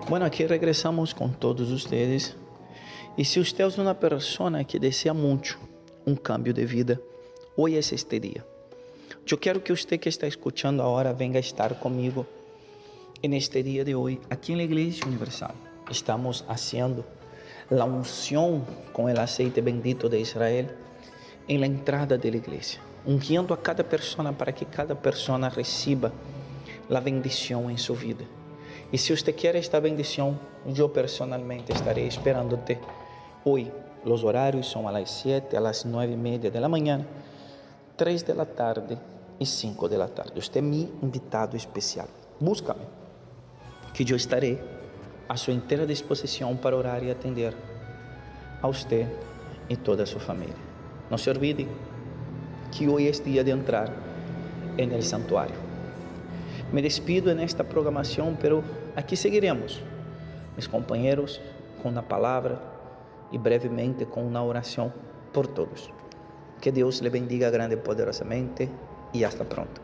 Bueno, aquí regresamos con todos ustedes. Y si usted es una persona que desea mucho un cambio de vida, hoy es este día. Yo quiero que usted que está escuchando ahora venga a estar conmigo en este día de hoy, aquí en la Iglesia Universal. Estamos haciendo la unción con el aceite bendito de Israel en la entrada de la iglesia, ungiendo a cada persona para que cada persona reciba la bendición en su vida. Y si usted quiere esta bendición, yo personalmente estaré esperándote hoy. Los horarios son a las 7, a las 9:30 de la mañana, 3 de la tarde y 5 de la tarde. Usted es mi invitado especial. Búscame, que yo estaré a su entera disposición para orar y atender a usted y toda su familia. No se olvide que hoy es día de entrar en el santuario. Me despido en esta programación, pero aquí seguiremos, mis compañeros, con una palabra y brevemente con una oración por todos. Que Dios le bendiga grande y poderosamente y hasta pronto.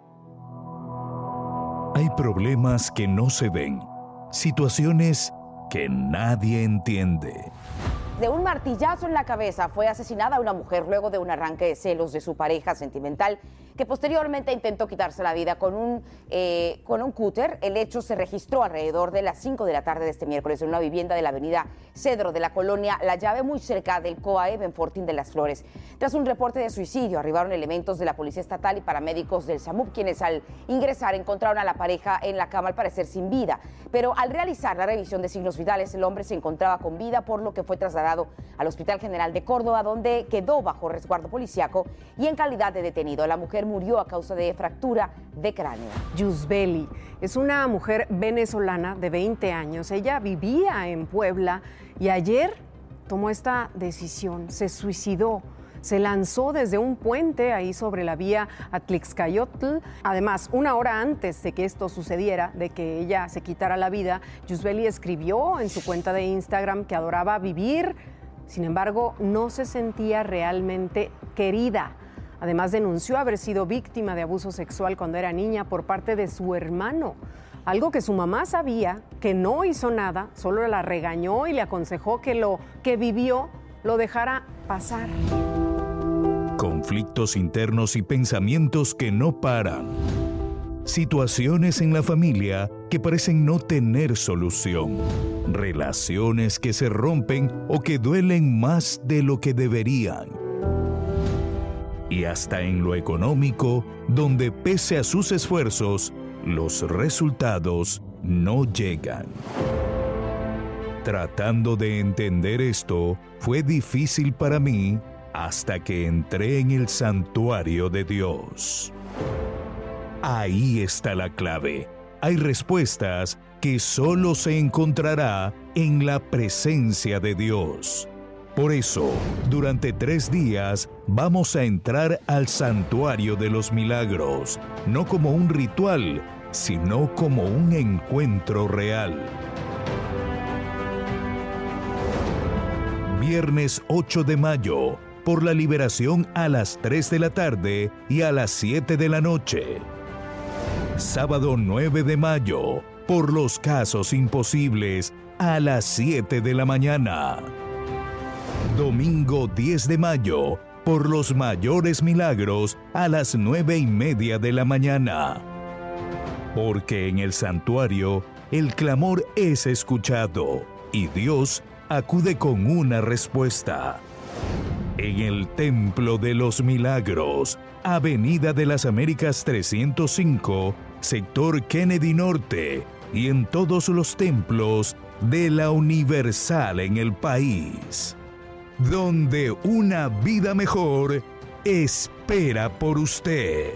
Hay problemas que no se ven, situaciones que nadie entiende. De un martillazo en la cabeza fue asesinada una mujer luego de un arranque de celos de su pareja sentimental, que posteriormente intentó quitarse la vida con un cúter. El hecho se registró alrededor de las 5 de la tarde de este miércoles en una vivienda de la avenida Cedro de la colonia La Llave, muy cerca del COAE Benfortín de las Flores. Tras un reporte de suicidio, arribaron elementos de la Policía Estatal y paramédicos del SAMUP, quienes al ingresar encontraron a la pareja en la cama, al parecer sin vida. Pero al realizar la revisión de signos vitales, el hombre se encontraba con vida, por lo que fue trasladado al Hospital General de Córdoba, donde quedó bajo resguardo policiaco y en calidad de detenido. La mujer murió a causa de fractura de cráneo. Yusbeli es una mujer venezolana de 20 años. Ella vivía en Puebla y ayer tomó esta decisión, se suicidó. Se lanzó desde un puente ahí sobre la vía Atlixcayotl. Además, una hora antes de que esto sucediera, de que ella se quitara la vida, Yusbeli escribió en su cuenta de Instagram que adoraba vivir. Sin embargo, no se sentía realmente querida. Además, denunció haber sido víctima de abuso sexual cuando era niña por parte de su hermano. Algo que su mamá sabía, que no hizo nada, solo la regañó y le aconsejó que lo que vivió lo dejara pasar. Conflictos internos y pensamientos que no paran. Situaciones en la familia que parecen no tener solución. Relaciones que se rompen o que duelen más de lo que deberían. Y hasta en lo económico, donde pese a sus esfuerzos, los resultados no llegan. Tratando de entender esto, fue difícil para mí hasta que entré en el santuario de Dios. Ahí está la clave. Hay respuestas que solo se encontrará en la presencia de Dios. Por eso, durante 3 días vamos a entrar al santuario de los milagros, no como un ritual, sino como un encuentro real. Viernes 8 de mayo, por la liberación a las 3 de la tarde y a las 7 de la noche. Sábado 9 de mayo, por los casos imposibles, a las 7 de la mañana. Domingo 10 de mayo, por los mayores milagros, a las 9:30 de la mañana. Porque en el santuario, el clamor es escuchado y Dios acude con una respuesta. En el Templo de los Milagros, Avenida de las Américas 305, sector Kennedy Norte, y en todos los templos de la Universal en el país, donde una vida mejor espera por usted.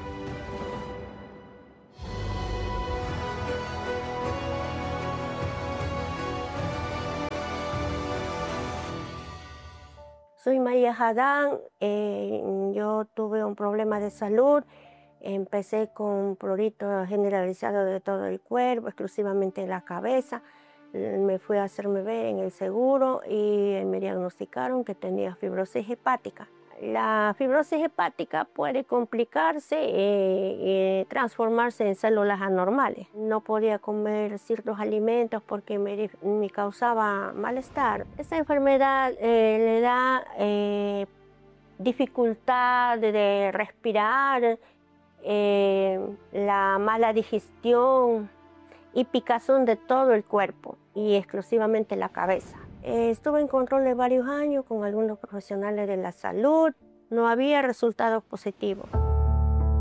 Soy María Jadán, yo tuve un problema de salud, empecé con prurito generalizado de todo el cuerpo, exclusivamente en la cabeza. Me fui a hacerme ver en el seguro y me diagnosticaron que tenía fibrosis hepática. La fibrosis hepática puede complicarse y transformarse en células anormales. No podía comer ciertos alimentos porque me causaba malestar. Esta enfermedad le da dificultad de respirar, la mala digestión y picazón de todo el cuerpo y exclusivamente la cabeza. Estuve en control de varios años con algunos profesionales de la salud. No había resultados positivos.